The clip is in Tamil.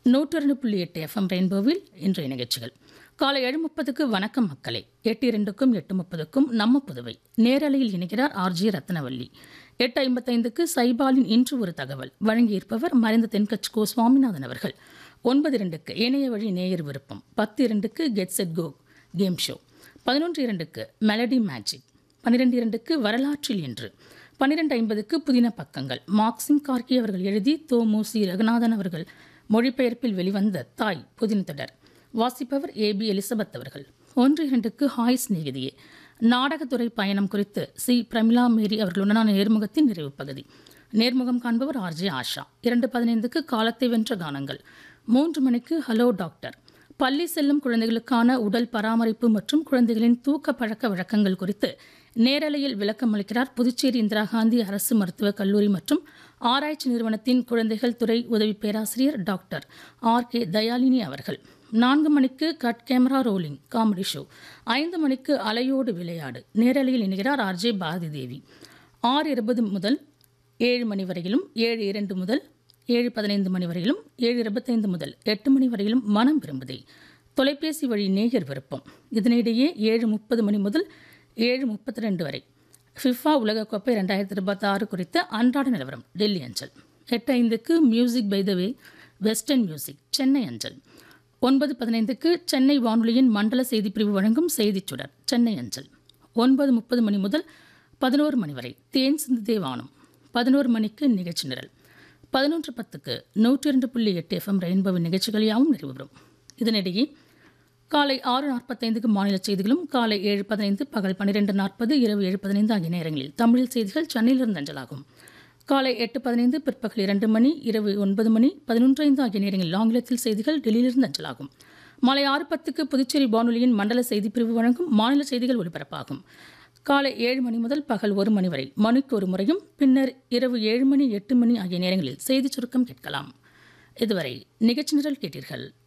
102.8 எஃப்எம் ரெயின்போவில் இன்றைய நிகழ்ச்சிகள் காலை 7:30க்கு வணக்கம் மக்களே, 8:02க்கும் 8:30க்கும் நம்ம புதுவை நேரலையில் இணைகிறார் ஆர்ஜி ரத்னவல்லி. 8:55க்கு சைபாலின் இன்று ஒரு தகவல் வழங்கியிருப்பவர் மறைந்த தென்கட்சி கோ சுவாமிநாதன் அவர்கள். 9:02க்கு இணைய வழி நேயர் விருப்பம். 10:02க்கு get set go game show. 11:02க்கு melody magic. 12:02க்கு வரலாற்றில் இன்று. 12:50க்கு புதின பக்கங்கள் மார்க்சிம் கார்கி அவர்கள் எழுதி தோமுசி ரகுநாதன் அவர்கள் மொழிபெயர்ப்பில் வெளிவந்த தாய் புதின தொடர் வாசிப்பவர் ஏபி எலிசபெத் அவர்கள். 1:02க்கு ஹாய் சிநேகிதியே நாடகத்துறை பயணம் குறித்து சி பிரமிளா மேரி அவர்களுடனான நேர்முகத்தின் நிறைவு பகுதி. நேர்முகம் காண்பவர் ஆர்ஜே ஆஷா. 2:15க்கு காலத்தை வென்ற கானங்கள். 3 மணிக்கு ஹலோ டாக்டர் பள்ளி செல்லும் குழந்தைகளுக்கான உடல் பராமரிப்பு மற்றும் குழந்தைகளின் தூக்க பழக்க வழக்கங்கள் குறித்து நேரலையில் விளக்கம் அளிக்கிறார் புதுச்சேரி இந்திரா காந்தி அரசு மருத்துவக் கல்லூரி மற்றும் ஆராய்ச்சி நிறுவனத்தின் குழந்தைகள் துறை உதவி பேராசிரியர் டாக்டர் ஆர்.கே. தயாலினி அவர்கள். 4 மணிக்கு cut camera rolling comedy show. 5 மணிக்கு அலையோடு விளையாடு நேரலையில் இணைகிறார் ஆர்ஜே பாரதி தேவி. 6:20 முதல் 7 மணி வரையிலும், 7:02 முதல் 7:15 மணி வரையிலும், 7:25 முதல் 8 மணி வரையிலும் மனம் விரும்புதே தொலைபேசி வழி நேயர் விருப்பம். இதனிடையே 7:30 மணி முதல் 7:32 வரை ஃபிஃபா உலகக்கோப்பை 2026 குறித்த அன்றாட நிலவரம் டெல்லி அஞ்சல். 8:05க்கு music by the way western music Chennai அஞ்சல். 9:15க்கு சென்னை வானொலியின் மண்டல செய்திப்பிரிவு வழங்கும் செய்திச் சுடர் சென்னை அஞ்சல். 9:30 மணி முதல் 11 மணி வரை தேன் சிந்துதே வானம். 11 மணிக்கு நிகழ்ச்சி நிரல். 11:10க்கு 102.8 எஃப்எம் ரெயின்போவின் நிகழ்ச்சிகள் யாவும் நிறைவுறும். இதனிடையே காலை 6:45க்கு மாநில செய்திகளும், காலை 7:15, பகல் 12:40, இரவு 7:15 ஆகிய நேரங்களில் தமிழில் செய்திகள் சென்னையிலிருந்து அஞ்சலாகும். காலை 8:15, பிற்பகல் 2 மணி, இரவு 9 மணி 11:05 ஆகிய நேரங்களில் ஆங்கிலத்தில் செய்திகள் டெல்லியிலிருந்து அஞ்சலாகும். மாலை 6:10க்கு புதுச்சேரி வானொலியின் மண்டல செய்திப்பிரிவு வழங்கும் மாநில செய்திகள் ஒலிபரப்பாகும். காலை 7 மணி முதல் பகல் 1 மணி வரை மணிக்கு ஒரு முறையும், பின்னர் இரவு 7 மணி 8 மணி ஆகிய நேரங்களில் செய்திச் சுருக்கம் கேட்கலாம். இதுவரை நிகழ்ச்சி நிரல் கேட்டீர்கள்.